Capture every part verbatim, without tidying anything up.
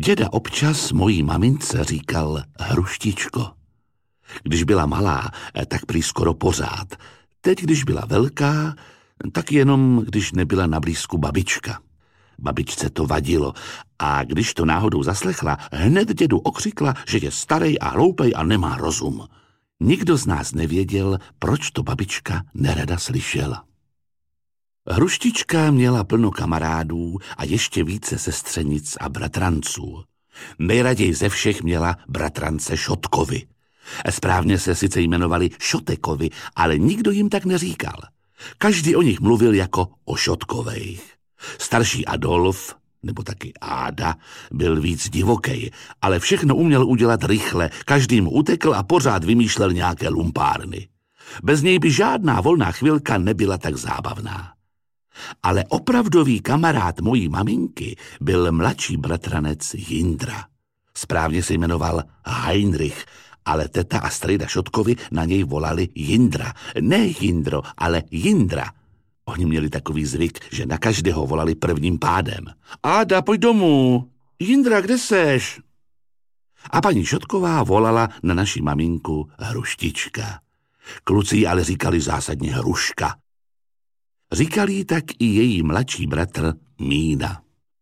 Děda občas mojí mamince říkal hruštičko. Když byla malá, tak prý skoro pořád. Teď, když byla velká, tak jenom, když nebyla na blízku babička. Babičce to vadilo a když to náhodou zaslechla, hned dědu okřikla, že je starej a hloupej a nemá rozum. Nikdo z nás nevěděl, proč to babička nerada slyšela. Hruštička měla plno kamarádů a ještě více sestřenic a bratranců. Nejraději ze všech měla bratrance Šotkovi. Správně se sice jmenovali Šotekovi, ale nikdo jim tak neříkal. Každý o nich mluvil jako o Šotkovejch. Starší Adolf, nebo taky Áda, byl víc divokej, ale všechno uměl udělat rychle, každý mu utekl a pořád vymýšlel nějaké lumpárny. Bez něj by žádná volná chvilka nebyla tak zábavná. Ale opravdový kamarád mojí maminky byl mladší bratranec Jindra. Správně se jmenoval Heinrich, ale teta a strejda Šotkovi na něj volali Jindra. Ne Jindro, ale Jindra. Oni měli takový zvyk, že na každého volali prvním pádem. Áda, pojď domů. Jindra, kde seš? A paní Šotková volala na naši maminku Hruštička. Kluci jí ale říkali zásadně Hruška. Říkal jí tak i její mladší bratr Mína.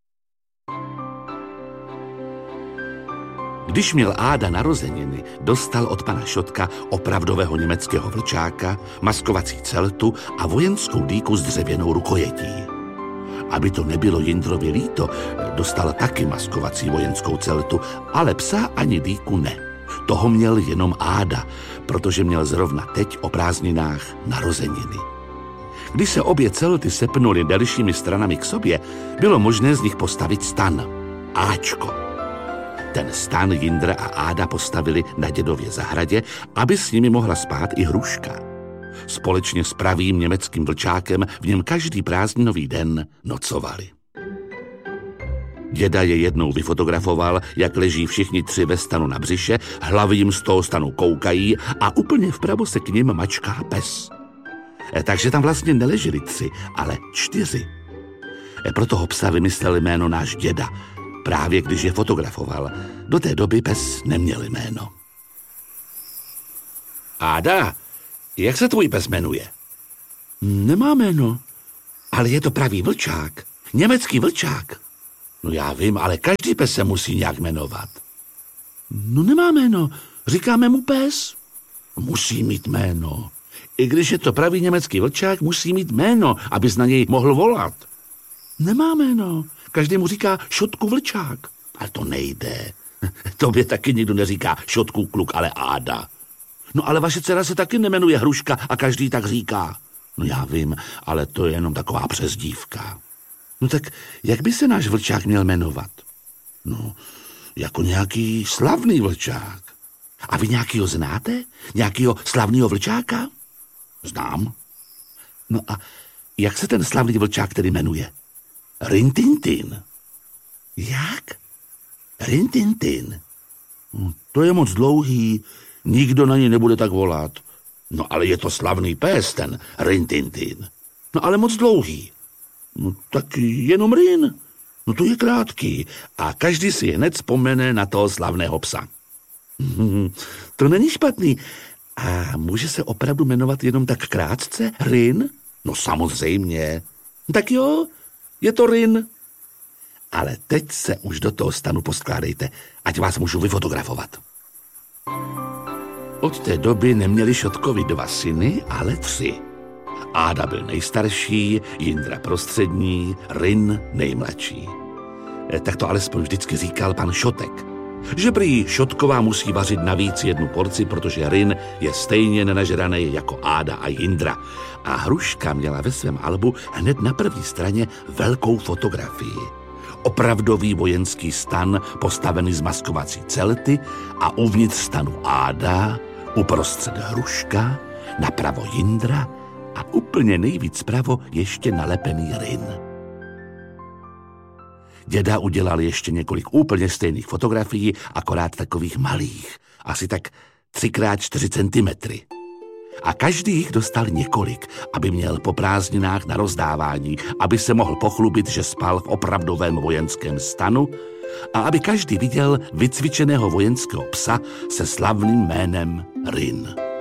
Když měl Áda narozeniny, dostal od pana Šotka opravdového německého vlčáka, maskovací celtu a vojenskou dýku s dřevěnou rukojetí. Aby to nebylo Jindrovi líto, dostal taky maskovací vojenskou celtu, ale psa ani dýku ne. Toho měl jenom Áda, protože měl zrovna teď o prázdninách narozeniny. Když se obě celty sepnuly delšími stranami k sobě, bylo možné z nich postavit stan. Áčko. Ten stan Jindra a Áda postavili na dědově zahradě, aby s nimi mohla spát i Hruška. Společně s pravým německým vlčákem v něm každý prázdninový den nocovali. Děda je jednou vyfotografoval, jak leží všichni tři ve stanu na břiše, hlavy jim z toho stanu koukají a úplně vpravo se k nim mačká pes. Takže tam vlastně neleželi tři, ale čtyři. Pro toho psa vymyslel jméno náš děda, právě když je fotografoval. Do té doby pes neměl jméno. Áda, jak se tvůj pes jmenuje? Nemá jméno, ale je to pravý vlčák, německý vlčák. No já vím, ale každý pes se musí nějak jmenovat. No nemá jméno, říkáme mu pes. Musí mít jméno. I když je to pravý německý vlčák, musí mít jméno, abys na něj mohl volat. Nemá jméno. Každý mu říká Šotku vlčák. Ale to nejde. Tobě taky nikdo neříká Šotku kluk, ale Áda. No ale vaše dcera se taky nemenuje Hruška a každý tak říká. No já vím, ale to je jenom taková přezdívka. No tak jak by se náš vlčák měl jmenovat? No, jako nějaký slavný vlčák. A vy nějakýho znáte? Nějakýho slavného vlčáka? Znám. No a jak se ten slavný vlčák tedy jmenuje? Rintintin. Jak? Rintintin. No, to je moc dlouhý, nikdo na něj nebude tak volat. No ale je to slavný pes, ten Rintintin. No ale moc dlouhý. No tak jenom Rin. No to je krátký a každý si hned vzpomene na toho slavného psa. To není špatný. A může se opravdu jmenovat jenom tak krátce? Rin? No samozřejmě. Tak jo, je to Rin. Ale teď se už do toho stanu poskládejte, ať vás můžu vyfotografovat. Od té doby neměli Šotkovi dva syny, ale tři. Áda byl nejstarší, Jindra prostřední, Rin nejmladší. Tak to alespoň vždycky říkal pan Šotek. Že prý Šotková musí vařit navíc jednu porci, protože Rin je stejně nenažraný jako Áda a Jindra. A Hruška měla ve svém albu hned na první straně velkou fotografii. Opravdový vojenský stan postavený z maskovací celty a uvnitř stanu Áda, uprostřed Hruška, napravo Jindra a úplně nejvíc zpravo ještě nalepený Rin. Děda udělal ještě několik úplně stejných fotografií, akorát takových malých, asi tak tři krát čtyři centimetry. A každý jich dostal několik, aby měl po prázdninách na rozdávání, aby se mohl pochlubit, že spal v opravdovém vojenském stanu a aby každý viděl vycvičeného vojenského psa se slavným jménem Rin.